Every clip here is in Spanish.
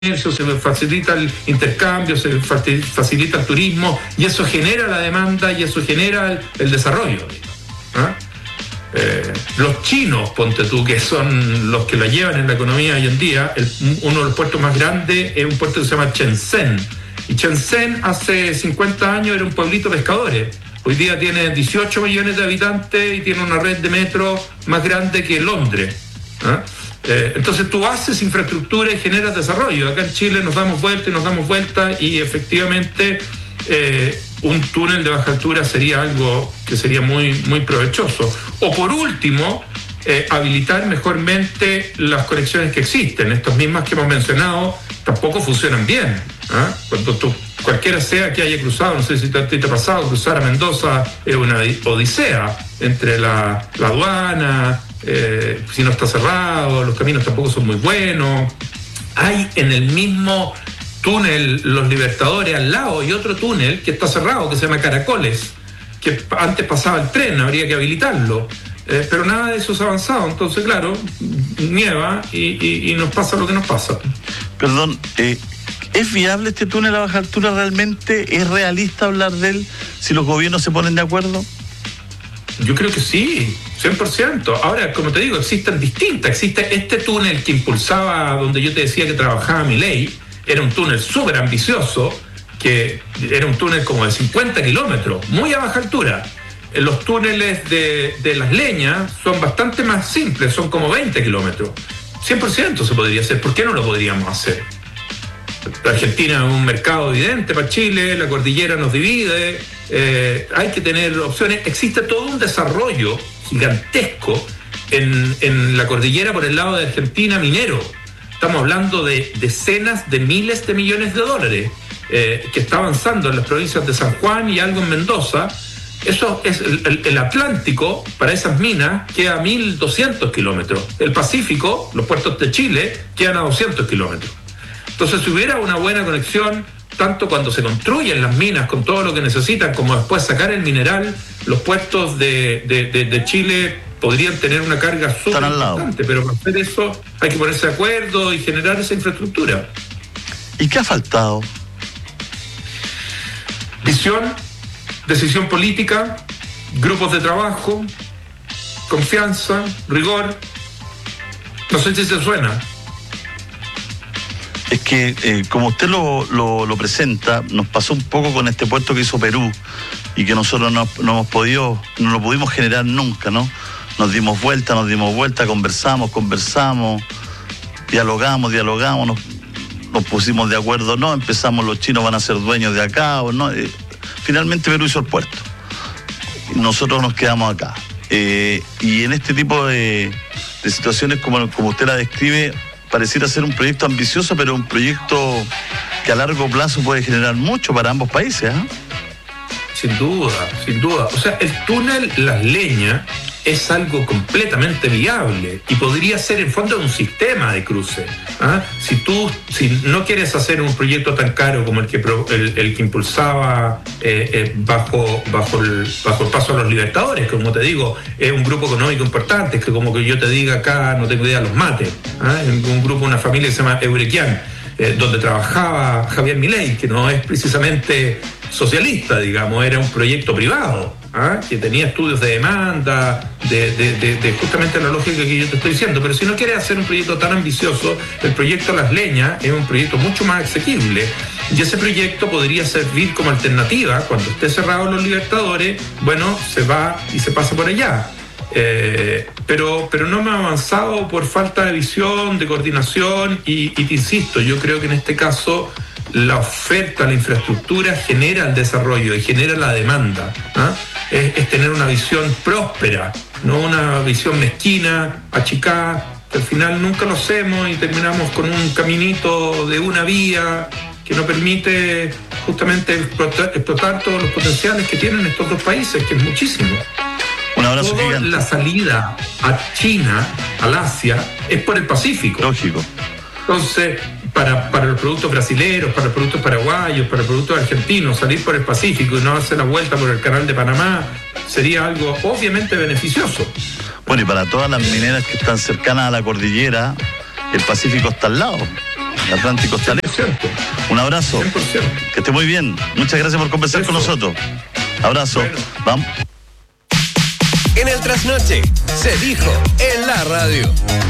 se facilita el intercambio, se facilita el turismo, y eso genera la demanda y eso genera el desarrollo. ¿Ah? Los chinos, ponte tú, que son los que la llevan en la economía hoy en día, uno de los puertos más grandes es un puerto que se llama Shenzhen. Y Shenzhen hace 50 años era un pueblito de pescadores. Hoy día tiene 18 millones de habitantes y tiene una red de metro más grande que Londres. ¿Ah? Entonces tú haces infraestructura y generas desarrollo. Acá en Chile nos damos vuelta y efectivamente un túnel de baja altura sería algo que sería muy, muy provechoso. O por último, habilitar mejormente las conexiones que existen. Estas mismas que hemos mencionado tampoco funcionan bien. ¿Ah? Cuando cualquiera sea que haya cruzado, no sé si te ha pasado, cruzar a Mendoza es una odisea entre la aduana, si no está cerrado, los caminos tampoco son muy buenos. Hay en el mismo túnel Los Libertadores al lado y otro túnel que está cerrado, que se llama Caracoles, que antes pasaba el tren, habría que habilitarlo. Pero nada de eso se ha avanzado. Entonces, claro, nieva y nos pasa lo que nos pasa. Perdón, ¿es viable este túnel a baja altura realmente? ¿Es realista hablar de él si los gobiernos se ponen de acuerdo? Yo creo que sí, 100%. Ahora, como te digo, existe este túnel que impulsaba, donde yo te decía que trabajaba Milei, era un túnel súper ambicioso, que era un túnel como de 50 kilómetros, muy a baja altura. Los túneles de Las Leñas son bastante más simples, son como 20 kilómetros. 100% se podría hacer. ¿Por qué no lo podríamos hacer? Argentina es un mercado evidente para Chile, la cordillera nos divide, hay que tener opciones. Existe todo un desarrollo gigantesco en la cordillera por el lado de Argentina minero. Estamos hablando de decenas de miles de millones de dólares que está avanzando en las provincias de San Juan y algo en Mendoza. Eso es el Atlántico, para esas minas queda a 1.200 kilómetros. El Pacífico, los puertos de Chile, quedan a 200 kilómetros. Entonces, si hubiera una buena conexión, tanto cuando se construyen las minas con todo lo que necesitan, como después sacar el mineral, los puertos de Chile podrían tener una carga súper importante, pero para hacer eso hay que ponerse de acuerdo y generar esa infraestructura. ¿Y qué ha faltado? Visión, decisión política, grupos de trabajo, confianza, rigor. No sé si se suena. Es que, como usted lo presenta, nos pasó un poco con este puerto que hizo Perú y que nosotros no lo pudimos generar nunca, ¿no? Nos dimos vuelta, conversamos, dialogamos, nos pusimos de acuerdo, no, empezamos, los chinos van a ser dueños de acá, o no. Finalmente Perú hizo el puerto. Nosotros nos quedamos acá. Y en este tipo de situaciones, como usted la describe, pareciera ser un proyecto ambicioso, pero un proyecto que a largo plazo puede generar mucho para ambos países, ¿eh? Sin duda. O sea, el túnel Las Leñas es algo completamente viable y podría ser en fondo un sistema de cruce. ¿Ah? Si no quieres hacer un proyecto tan caro como el que impulsaba bajo el paso a los Libertadores, que, como te digo, es un grupo económico importante, que como que yo te diga acá, no tengo idea, los mates, ¿ah? Un grupo, una familia que se llama Eurequian, donde trabajaba Javier Milei, que no es precisamente socialista, digamos, era un proyecto privado, ¿ah? Que tenía estudios de demanda, de justamente la lógica que yo te estoy diciendo. Pero si no quieres hacer un proyecto tan ambicioso, el proyecto Las Leñas es un proyecto mucho más asequible, y ese proyecto podría servir como alternativa cuando esté cerrado Los Libertadores. Bueno, se va y se pasa por allá. Pero no me ha avanzado por falta de visión, de coordinación, y te insisto, yo creo que en este caso la oferta, la infraestructura genera el desarrollo y genera la demanda, ¿ah? Es tener una visión próspera, no una visión mezquina, achicada, que al final nunca lo hacemos y terminamos con un caminito de una vía que no permite justamente explotar todos los potenciales que tienen estos dos países, que es muchísimo. Un abrazo Toda gigante. La salida a China, al Asia, es por el Pacífico. Lógico. Entonces, para los productos brasileños, para los productos paraguayos, para los productos argentinos, salir por el Pacífico y no hacer la vuelta por el Canal de Panamá sería algo obviamente beneficioso. Bueno, y para todas las mineras que están cercanas a la cordillera, el Pacífico está al lado. El Atlántico está lejos. 100%. Un abrazo. 100%. Que esté muy bien. Muchas gracias por conversar con nosotros. Abrazo. Bueno. Vamos. En el Trasnoche se dijo en la radio.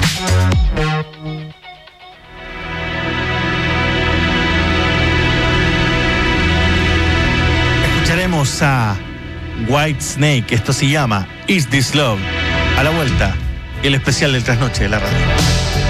Escucharemos a Whitesnake, esto se llama Is This Love. A la vuelta, el especial del Trasnoche de la radio.